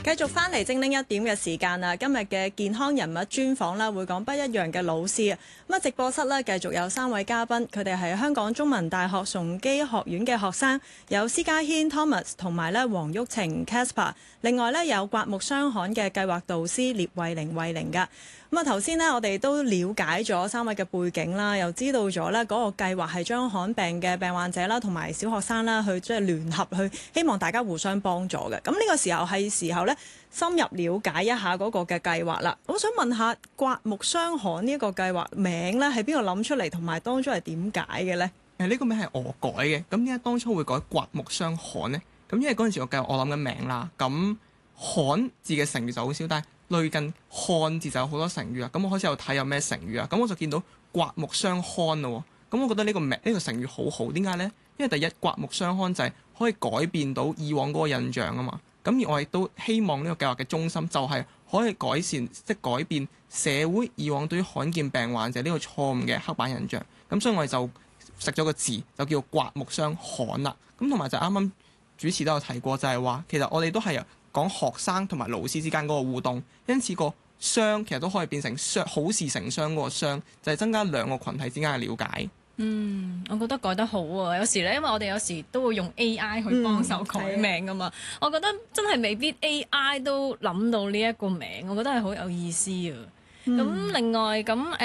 繼續翻嚟精靈一點嘅時間啦，今日嘅健康人物專訪啦，會講不一樣嘅老師啊。咁啊，直播室咧繼續有3位嘉賓，佢哋係香港中文大學崇基學院嘅學生，有施家軒 Thomas 同埋咧黃毓晴 Caspar， 另外咧有刮目相看嘅計劃導師聶慧玲噶。咁啊，頭先呢，我哋都了解咗3位嘅背景啦，又知道咗咧嗰個計劃係將罕病嘅病患者啦，同埋小學生啦，去即係聯合去，希望大家互相幫助嘅。咁呢個時候咧，深入了解一下嗰個嘅計劃啦。我想問下，刮目相看呢一個計劃名咧，係邊個諗出嚟，同埋當初係點解嘅咧？ 呢個名係我改嘅。咁點解當初會改刮目相看呢？咁因為嗰陣時個計劃我諗緊名啦。咁看字嘅成語就好少，但係類近看字就有好多成語啊。咁我開始有睇有咩成語啊。咁我就見到刮目相看咯。咁我覺得呢個成語好好。點解呢？因為第一，刮目相看就係可以改變到以往嗰個印象啊嘛。咁而我亦都希望呢個計劃嘅中心就係可以改善，即係改變社會以往對於罕見病患者呢個錯誤嘅刻板印象。咁所以我哋就食咗個字，就叫刮目相看啦。咁同埋就啱啱主持都有提過，就係話其實我哋都係講學生同埋老師之間嗰個互動，因此個雙其實都可以變成雙，好事成雙嗰個雙，就係增加兩個群體之間嘅了解。 我覺得改得好啊！有時咧，因為我哋有時都會用 AI 去幫手改名噶嘛，我覺得真係未必 AI 都諗到呢一個名，我覺得係好有意思啊！咁另外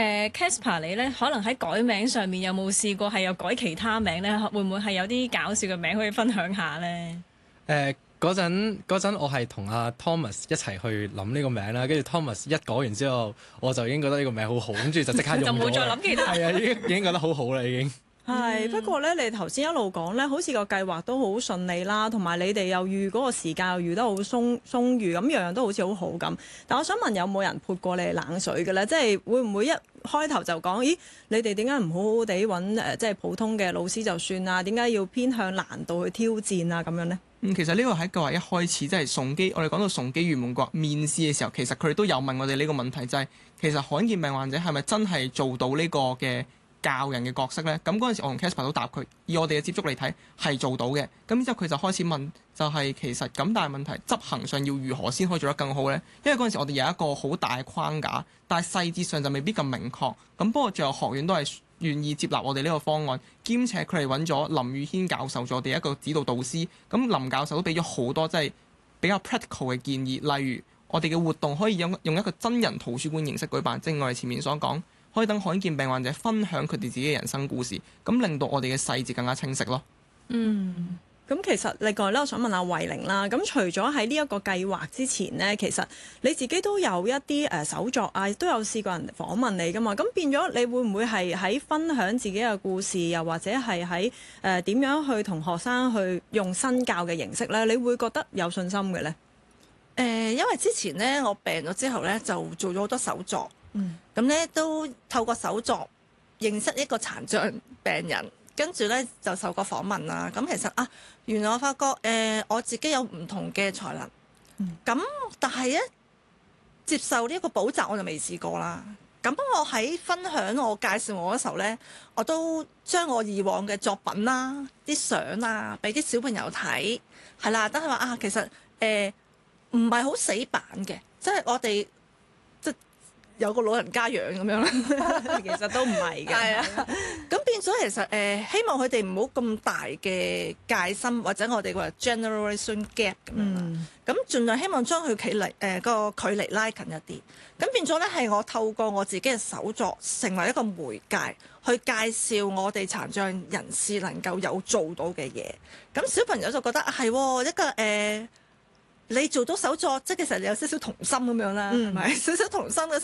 Caspar 你咧，可能喺改名上面有冇試過係有改其他名咧？會唔會係有啲搞笑嘅名可以分享下咧？ 嗰陣我係同阿 Thomas 一齊去諗呢個名啦，跟住 Thomas 一改完之後，我就已經覺得呢個名好好，跟住就即刻用咗。就冇再諗其他。係啊，已經覺得好好啦，已經。 係，不過咧，你頭先一路講咧，好似個計劃都好順利啦，同埋你哋又預嗰個時間又預得好鬆裕，咁樣樣都好似好好咁。但我想問，有冇人潑過你冷水嘅咧？即係會唔會一開頭就講，咦，你哋點解唔好好地揾即係普通嘅老師就算啊？點解要偏向難度去挑戰啊？咁樣咧？ 其實呢個喺計劃一開始，即係崇基，我哋講到崇基圓滿國面試嘅時候，其實佢哋都有問我哋呢個問題，就係其實罕見病患者係咪真係做到呢個嘅教人嘅角色呢？咁嗰陣時我同 Caspar 都答佢，以我哋嘅接觸嚟睇係做到嘅。咁之後佢就開始問，就係其實咁，但係問題執行上要如何先可以做得更好呢？因為嗰陣時我哋有一個好大嘅框架，但係細節上就未必咁明確。咁不過最後學院都係願意接納我哋呢個方案，兼且佢哋揾咗林宇軒教授做我哋一個指導導師。咁林教授都俾咗好多即係比較 practical 嘅建議，例如我哋嘅活動可以用一個真人圖書館形式舉辦，正如我哋前面所講，可以等罕見病患者分享佢哋自己嘅人生故事，咁令到我哋嘅細節更加清晰咯。 咁其實另外咧，我想問下慧玲啦。咁除咗喺呢一個計劃之前呢，其實你自己都有一啲手作啊，都有試過人訪問你噶嘛。咁變咗你會唔會係喺分享自己嘅故事，又或者係喺點樣去同學生去用新教嘅形式呢？你會覺得有信心嘅呢？ 因為之前呢，我病咗之後呢，就做咗好多手作，咁呢都透過手作認識一個殘障病人。跟住咧就受過訪問啦，咁其實原來我發覺我自己有唔同嘅才能，咁但係咧接受呢一個補習我就未試過啦。咁我喺分享我介紹我嗰時候咧，我都將我以往嘅作品啦、啲相啊，俾啲小朋友睇，係啦，都係話其實唔係好死板嘅，即係我哋即有個老人家養咁樣啦， 其實都唔係嘅。 係啊，咁變咗其實希望佢哋唔好咁大嘅戒心，或者我哋話 generation gap 咁樣啦。咁盡量希望將佢個距離拉近一啲。咁變咗咧係我透過我自己嘅手作，成為一個媒介，去介紹我哋殘障人士能夠有做到嘅嘢。咁小朋友就覺得係一個你做到手作，即係其實你有少少童心咁樣啦，係咪？少少童心嘅